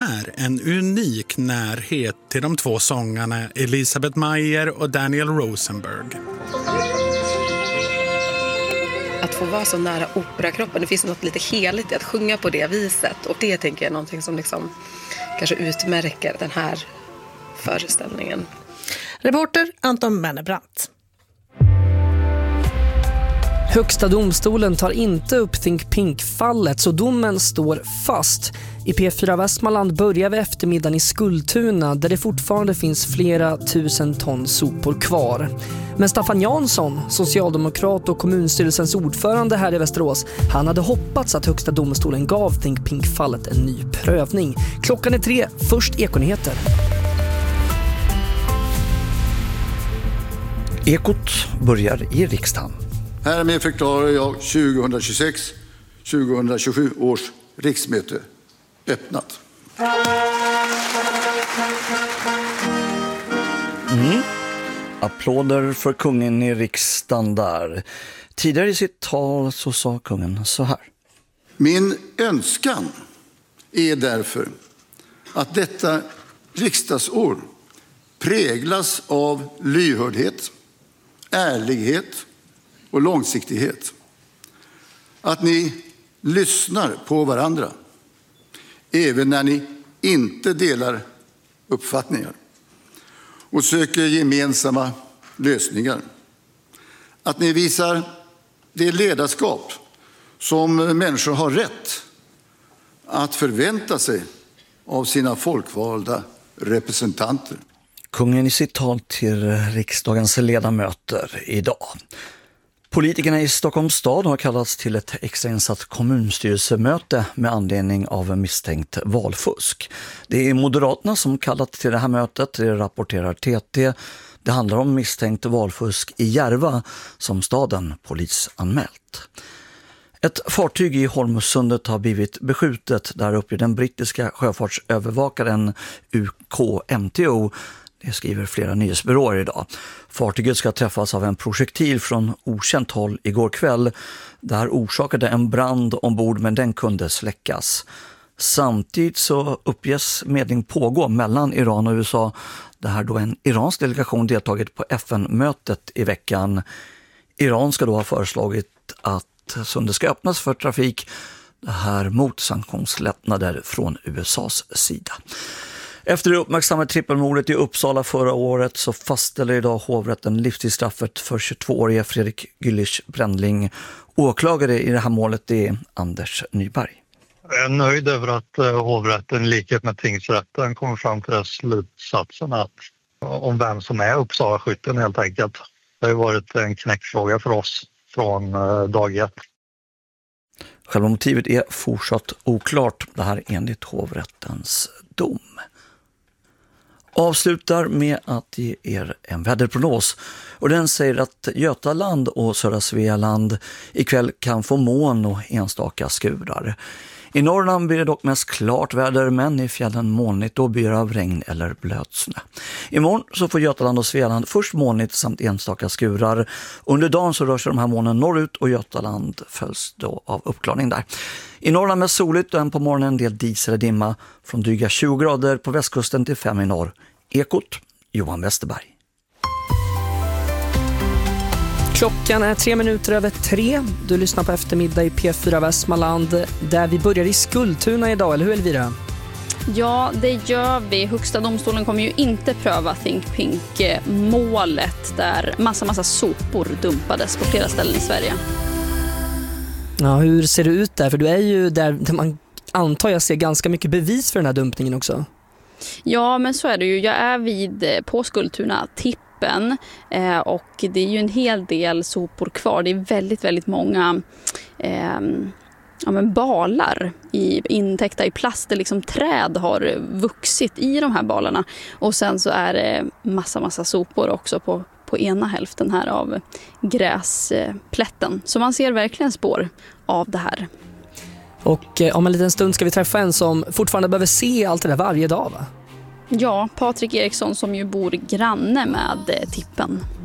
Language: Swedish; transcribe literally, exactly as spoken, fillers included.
är en unik närhet till de två sångarna Elisabeth Meyer och Daniel Rosenberg. Att få vara så nära operakroppen, det finns något lite heligt i att sjunga på det viset. Och det tänker jag är någonting som liksom kanske utmärker den här föreställningen. Reporter Anton Mennebrant. Högsta domstolen tar inte upp Think Pink-fallet, så domen står fast. I P fyra Västmanland börjar vi eftermiddagen i Skultuna, där det fortfarande finns flera tusen ton sopor kvar. Men Staffan Jansson, socialdemokrat och kommunstyrelsens ordförande här i Västerås, han hade hoppats att Högsta domstolen gav Think Pink-fallet en ny prövning. Klockan är tre, först Ekonyheter. Ekot börjar i riksdagen. Härmed förklarar jag tjugohundratjugosex tjugohundratjugosju års riksmöte öppnat. Mm. Applåder för kungen i riksdagen där. Tidigare i sitt tal så sa kungen så här. Min önskan är därför att detta riksdagsår präglas av lyhördhet, ärlighet och långsiktighet. Att ni lyssnar på varandra även när ni inte delar uppfattningar och söker gemensamma lösningar. Att ni visar det ledarskap som människor har rätt att förvänta sig av sina folkvalda representanter. Kungen i sitt tal till riksdagens ledamöter idag. Politikerna i Stockholms stad har kallats till ett extrainsatt kommunstyrelsemöte med anledning av misstänkt valfusk. Det är Moderaterna som kallat till det här mötet, det rapporterar T T. Det handlar om misstänkt valfusk i Järva som staden polisanmält. Ett fartyg i Holmsundet har blivit beskjutet där uppe i den brittiska sjöfartsövervakaren U K M T O. Det skriver flera nyhetsbyråer idag. Fartyget ska träffas av en projektil från okänt håll igår kväll. Där orsakade en brand ombord, men den kunde släckas. Samtidigt så uppges medling pågå mellan Iran och U S A. Det här då en iransk delegation deltagit på F N-mötet i veckan. Iran ska då ha föreslagit att sundet ska öppnas för trafik. Det här mot sanktionslättnader från U S As sida. Efter det uppmärksammade trippelmordet i Uppsala förra året så fastställer idag hovrätten livstidsstraffet för tjugotvåårige Fredrik Gyllich Brändling. Åklagare i det här målet är Anders Nyberg. Jag är nöjd över att hovrätten i likhet med tingsrätten kommer fram till slutsatsen att om vem som är Uppsala-skytten helt enkelt. Det har varit en knäckfråga för oss från dag ett. Själva motivet är fortsatt oklart, det här enligt hovrättens dom. Avslutar med att ge er en väderprognos. Och den säger att Götaland och södra Svealand ikväll kan få moln och enstaka skurar. I Norrland blir det dock mest klart väder, men i fjällen molnigt och byar av regn eller blötsnö. Imorgon så får Götaland och Svealand först molnigt samt enstaka skurar. Under dagen så rör sig de här molnen norrut och Götaland följs då av uppklarning där. I Norrland mest soligt och en på morgonen en del dis eller dimma. Från dryga tjugo grader på västkusten till fem i norr. Ekot, Johan Westerberg. Klockan är tre minuter över tre. Du lyssnar på eftermiddag i P fyra Västmanland, där vi börjar i Skultuna idag, eller hur Elvira? Ja, det gör vi. Högsta domstolen kommer ju inte pröva Think Pink-målet där massa, massa sopor dumpades på flera ställen i Sverige. Ja, hur ser det ut där? För du är ju där, där man antar jag ser ganska mycket bevis för den här dumpningen också. Ja, men så är det ju. Jag är vid på Skultuna tippen eh, och det är ju en hel del sopor kvar. Det är väldigt, väldigt många eh, ja, men balar i, intäckta i plast. Liksom träd har vuxit i de här balarna. Och sen så är det massa, massa sopor också på, på ena hälften här av gräsplätten. Så man ser verkligen spår av det här. Och eh, om en liten stund ska vi träffa en som fortfarande behöver se allt det där varje dag, va? Ja, Patrik Eriksson som ju bor granne med eh, tippen.